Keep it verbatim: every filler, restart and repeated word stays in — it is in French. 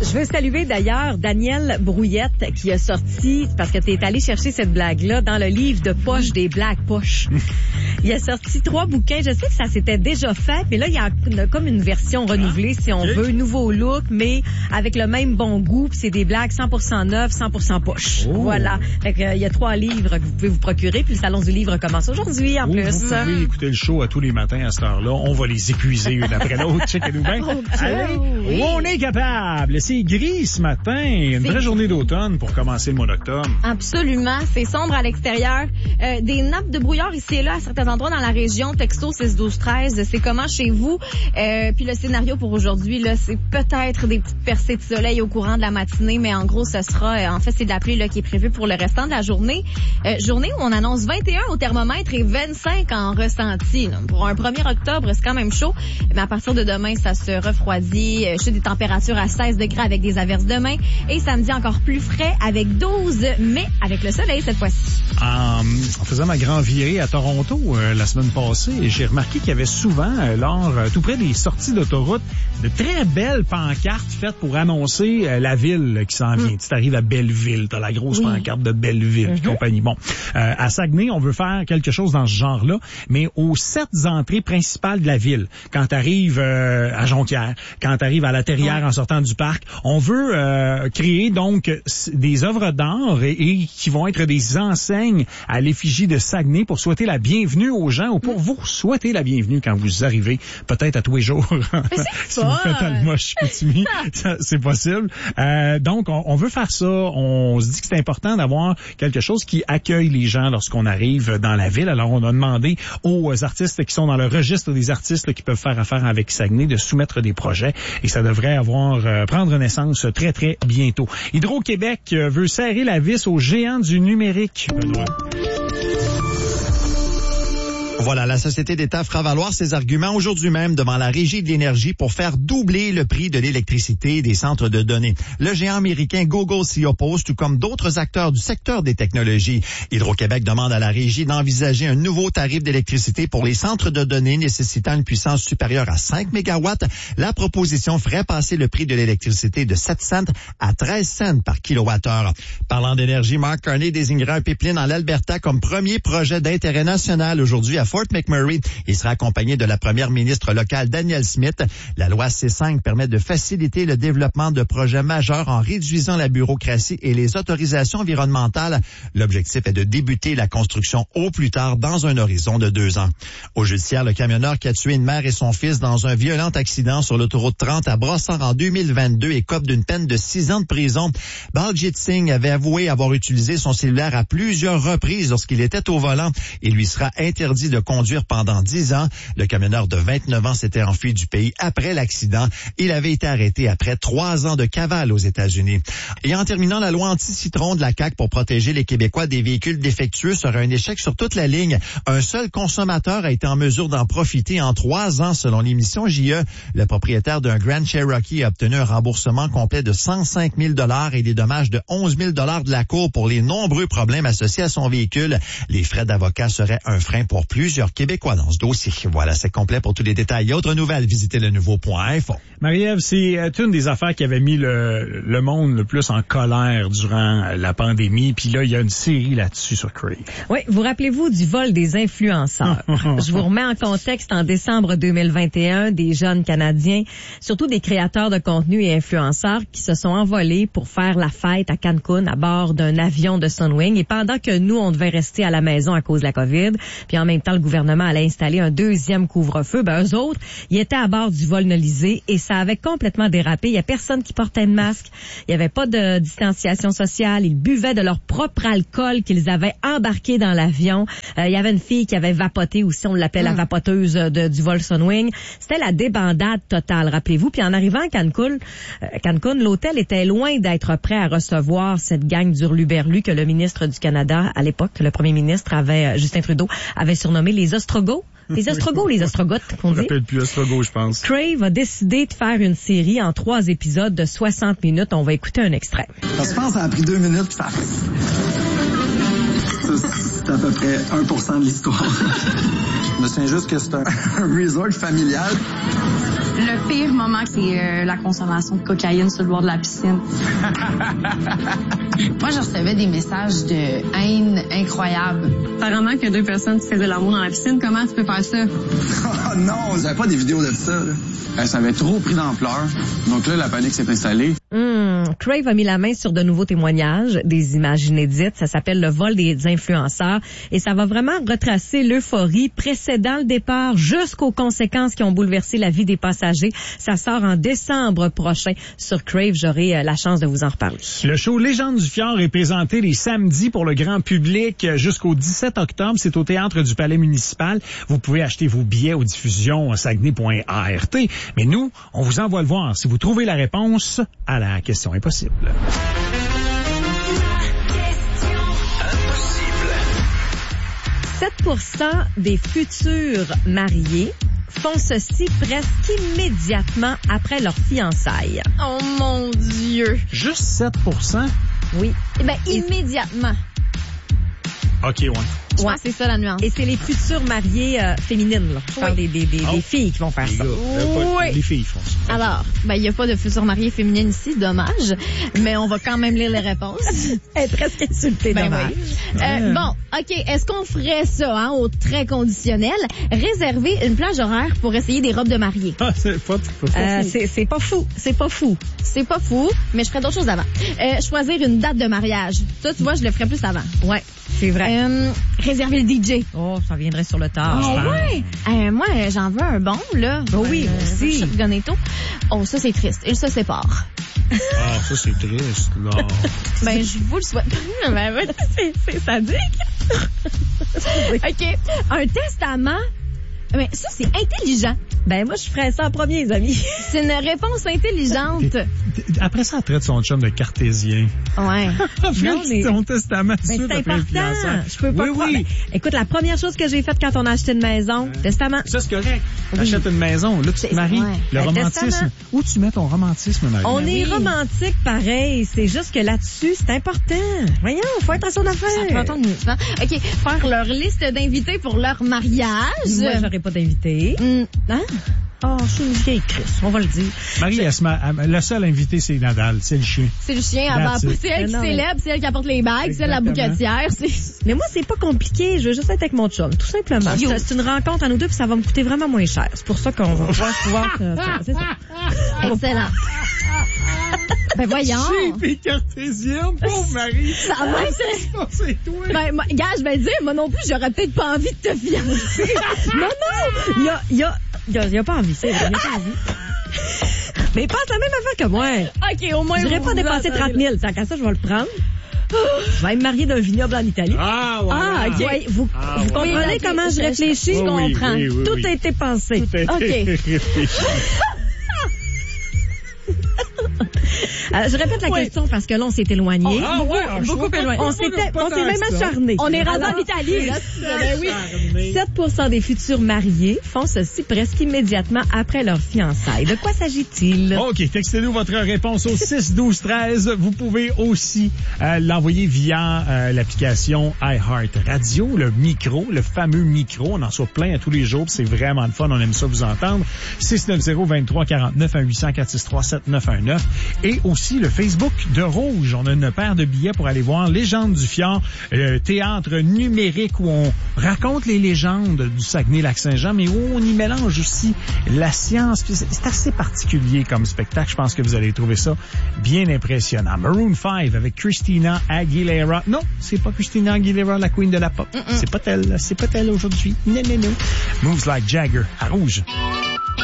Je veux saluer d'ailleurs Daniel Brouillette qui a sorti, parce que tu es allé chercher cette blague-là dans le livre de poche des blagues poches. Il a sorti trois bouquins. Je sais que ça s'était déjà fait, mais là, il y a comme une version renouvelée, si on veut, nouveau look, mais avec le même bon goût. Puis c'est des blagues cent pour cent neuves, cent pour cent poche. Oh. Voilà. Fait que, euh, il y a trois livres que vous pouvez vous procurer, puis le Salon du livre commence aujourd'hui, en oh, plus. Vous pouvez écouter le show à tous les matins à cette heure-là. On va les épuiser une après l'autre. Checkez-nous bien. Oh, Allez, oui. on est capable. C'est gris ce matin. Une vraie journée d'automne pour commencer le mois d'octobre. Absolument. C'est sombre à l'extérieur. Euh, des nappes de brouillard ici et là à certains endroits dans la région. Texto six douze treize. C'est comment chez vous? Euh, puis le scénario pour aujourd'hui, là, c'est peut-être des petites percées de soleil au courant de la matinée, mais en gros, ce sera, euh, en fait, c'est de la pluie là, qui est prévue pour le restant de la journée. Euh, journée où on annonce vingt et un au thermomètre et vingt-cinq en ressenti. Là. Pour un premier octobre, c'est quand même chaud. Mais à partir de demain, ça se refroidit. Euh, Chute des températures à seize degrés avec des averses demain. Et samedi, encore plus frais avec douze, mais avec le soleil cette fois-ci. En, en faisant ma grande virée à Toronto euh, la semaine passée, j'ai remarqué qu'il y avait souvent, euh, lors, euh, tout près des sorties d'autoroute, de très belles pancartes faites pour annoncer euh, la ville là, qui s'en vient. Mm. Tu arrives à Belleville, t'as la grosse oui. pancarte de Belleville, mm-hmm. compagnie. Bon, euh, à Saguenay, on veut faire quelque chose dans ce genre-là, mais aux sept entrées principales de la ville. Quand t'arrives euh, à Jonquière, quand t'arrives à La Terrière ouais. en sortant du parc, on veut euh, créer donc des œuvres d'art et, et qui vont être des enseignes à l'effigie de Saguenay pour souhaiter la bienvenue aux gens ou pour vous souhaiter la bienvenue quand vous arrivez, peut-être à tous les jours. Si vous faites un moche Chicoutimi, c'est possible. Euh, donc, on, on veut faire ça. On se dit que c'est important d'avoir quelque chose qui accueille les gens lorsqu'on arrive dans la ville. Alors, on a demandé aux artistes qui sont dans le registre des artistes là, qui peuvent faire affaire avec Saguenay de soumettre des projets et ça devrait avoir euh, prendre naissance très, très bientôt. Hydro-Québec euh, veut serrer la vis aux géants du numérique. Benoît. Voilà, la Société d'État fera valoir ses arguments aujourd'hui même devant la Régie de l'énergie pour faire doubler le prix de l'électricité et des centres de données. Le géant américain Google s'y oppose, tout comme d'autres acteurs du secteur des technologies. Hydro-Québec demande à la Régie d'envisager un nouveau tarif d'électricité pour les centres de données nécessitant une puissance supérieure à cinq mégawatts. La proposition ferait passer le prix de l'électricité de sept cents à treize cents par kilowattheure. Parlant d'énergie, Mark Carney désignera un pipeline en Alberta comme premier projet d'intérêt national aujourd'hui à Fort McMurray. Il sera accompagné de la première ministre locale Danielle Smith. La loi C cinq permet de faciliter le développement de projets majeurs en réduisant la bureaucratie et les autorisations environnementales. L'objectif est de débuter la construction au plus tard dans un horizon de deux ans. Au judiciaire, le camionneur qui a tué une mère et son fils dans un violent accident sur l'autoroute trente à Brossard en deux mille vingt-deux écope d'une peine de six ans de prison. Baljit Singh avait avoué avoir utilisé son cellulaire à plusieurs reprises lorsqu'il était au volant. Il lui sera interdit de conduire pendant dix ans. Le camionneur de vingt-neuf ans s'était enfui du pays après l'accident. Il avait été arrêté après trois ans de cavale aux États-Unis. Et en terminant, la loi anti-citron de la C A Q pour protéger les Québécois des véhicules défectueux sera un échec sur toute la ligne. Un seul consommateur a été en mesure d'en profiter en trois ans, selon l'émission J E. Le propriétaire d'un Grand Cherokee a obtenu un remboursement complet de cent cinq mille dollars et des dommages de onze mille dollars de la Cour pour les nombreux problèmes associés à son véhicule. Les frais d'avocat seraient un frein pour plusieurs Québécois dans ce dossier. Voilà, c'est complet pour tous les détails. Et autres nouvelles, visitez le nouveau point info. Marie-Ève, c'est une des affaires qui avait mis le, le monde le plus en colère durant la pandémie. Puis là, il y a une série là-dessus sur Crave. Oui, vous rappelez-vous du vol des influenceurs? Je vous remets en contexte. En décembre deux mille vingt et un, des jeunes Canadiens, surtout des créateurs de contenu et influenceurs, qui se sont envolés pour faire la fête à Cancun à bord d'un avion de Sunwing. Et pendant que nous, on devait rester à la maison à cause de la COVID, puis en même temps, le gouvernement allait installer un deuxième couvre-feu, ben eux autres, ils étaient à bord du vol Nolisé et ça avait complètement dérapé. Il y a personne qui portait de masque. Il y avait pas de distanciation sociale. Ils buvaient de leur propre alcool qu'ils avaient embarqué dans l'avion. Euh, il y avait une fille qui avait vapoté aussi, on l'appelait mmh. la vapoteuse de, du vol Sunwing. C'était la débandade totale, rappelez-vous. Puis en arrivant à Cancun, euh, Cancun, l'hôtel était loin d'être prêt à recevoir cette gang d'hurluberlus que le ministre du Canada, à l'époque, le premier ministre avait, Justin Trudeau, avait surnommé les Ostrogoths. Les Ostrogoths ou les Ostrogoths, qu'on dit? On l'appelle plus Ostrogoths, je pense. Crave a décidé de faire une série en trois épisodes de soixante minutes. On va écouter un extrait. Je pense que ça a pris deux minutes, puis ça... C'était à peu près un pour cent de l'histoire. Je me souviens juste que c'est un, un resort familial. Le pire moment, c'est euh, la consommation de cocaïne sur le bord de la piscine. Moi, je recevais des messages de haine incroyables. Apparemment que deux personnes se faisaient l'amour dans la piscine. Comment tu peux faire ça? Oh non, j'avais pas des vidéos de ça. Là. Ça avait trop pris d'ampleur. Donc là, la panique s'est installée. Mmh. Crave a mis la main sur de nouveaux témoignages, des images inédites. Ça s'appelle le vol des influenceurs. Et ça va vraiment retracer l'euphorie précédant le départ jusqu'aux conséquences qui ont bouleversé la vie des passagers. Ça sort en décembre prochain sur Crave. J'aurai la chance de vous en reparler. Le show Légende du Fjord est présenté les samedis pour le grand public jusqu'au dix-sept octobre. C'est au Théâtre du Palais municipal. Vous pouvez acheter vos billets aux diffusions saguenay point a r t. Mais nous, on vous envoie le voir si vous trouvez la réponse à la question impossible. sept pour cent des futurs mariés font ceci presque immédiatement après leur fiançailles. Oh mon Dieu. Juste sept pour cent? Oui. Eh ben, immédiatement. OK, ouais. Je pense que c'est ça la nuance. Et c'est les futures mariées euh, féminines, là. Je parle Oui. des, des, des, Oh. des filles qui vont faire Les ça. gars, euh, pas- Oui. les filles font ça. Alors, ben, il n'y a pas de futures mariées féminines ici, dommage. Mais on va quand même lire les réponses. Elle est presque insultée, Ben dommage. oui. Euh, bon, OK. Est-ce qu'on ferait ça, hein, au très conditionnel? Réserver une plage horaire pour essayer des robes de mariée. Ah, c'est pas, c'est pas Euh, fou. c'est, c'est pas fou. C'est pas fou. C'est pas fou, mais je ferais d'autres choses avant. Euh, choisir une date de mariage. Ça, tu vois, je le ferais plus avant. Ouais, c'est vrai. Euh, réserver le D J. Oh, ça viendrait sur le tard, je Ah pense. ouais? Euh, moi, j'en veux un bon, là. Oh oui, moi aussi. Shotgunetto. Oh, ça, c'est triste. Et ça, c'est pas. Ah, ça, c'est triste, là. Ben, je vous le souhaite. Ben, ben, c'est, c'est sadique. OK. Un testament. Mais ça, c'est intelligent. Ben, moi, je ferais ça en premier, les amis. C'est une réponse intelligente. Après ça, elle traite son chum de cartésien. Ouais. Non, mais- ton testament Ben, tout de c'est suite après le important. fiançailles. Je peux pas Oui, croire. oui. Ben, écoute, la première chose que j'ai faite quand on a acheté une maison, testament. Ça, c'est correct. T'achètes une maison, là, tu te C'est- maries. ouais. Le Un romantisme. testament. Où tu mets ton romantisme, Marie? On est oui. romantique pareil. C'est juste que là-dessus, c'est important. Voyons, faut être à son affaire. Ça prend ton minute, hein? OK. Faire leur liste d'invités pour leur mariage. Moi, j'aurais pas d'invité. Hum, hein? Oh, je suis une vieille Chris, on va le dire. Marie, elle se ma- elle- le seul invité, c'est Nadal, c'est le chien. C'est le chien avant. That's it. C'est elle qui Non, mais- célèbre, c'est elle qui apporte les bagues, c'est elle la Exactement. bouquetière. C'est... Mais moi, c'est pas compliqué. Je veux juste être avec mon chum, tout simplement. Yo. C'est c'est une rencontre à nous deux, puis ça va me coûter vraiment moins cher. C'est pour ça qu'on va pouvoir pouvoir. euh, c'est ça. Excellent. Ben voyons. Chien et cartésienne, pauvre Marie. Ça va être... Oh, c'est toi. Ben, moi, gars, je vais le dire, moi non plus, j'aurais peut-être pas envie de te fiancer. Non, non! Il y a, il y a, il y a, il y a pas envie, c'est vrai, il y a pas envie. Mais il pense la même affaire que moi. OK, au moins... Je dirais vous pas vous dépasser entendez. trente mille. Tant qu'à ça, je vais le prendre. Je vais me marier d'un vignoble en Italie. Ah, voilà. Ah, OK. Ouais, vous, Ah, vous ouais. comprenez Oui, comment ok, je je- réfléchis? je Oui, comprends. oui, oui, Tout oui. a été pensé. Tout a été OK. réfléchi. Euh, je répète la Oui. question parce que là, on s'est éloigné. Ah, ouais, ah, je beaucoup vois éloigné. pas- On pas- s'était, pas on s'est tant même que ça. acharné. On est rendu Alors, en Italie, là. Ben oui. Charmé. sept pour cent des futurs mariés font ceci presque immédiatement après leur fiançailles. De quoi s'agit-il? OK, textez-nous votre réponse au six douze treize. Vous pouvez aussi euh, l'envoyer via euh, l'application iHeart Radio, le micro, le fameux micro. On en reçoit plein à tous les jours. C'est vraiment le fun. On aime ça vous entendre. six neuf zéro, vingt-trois quarante-neuf, un huit cents, quatre six trois, sept neuf un neuf. Et aussi le Facebook de Rouge. On a une paire de billets pour aller voir Légende du Fjord, le théâtre numérique où on raconte les légendes du Saguenay-Lac-Saint-Jean, mais où on y mélange aussi la science. Puis c'est c'est assez particulier comme spectacle. Je pense que vous allez trouver ça bien impressionnant. Maroon five avec Christina Aguilera. Non, c'est pas Christina Aguilera, la queen de la pop. C'est pas elle. C'est pas elle aujourd'hui. Non, non, non. Moves like Jagger à Rouge.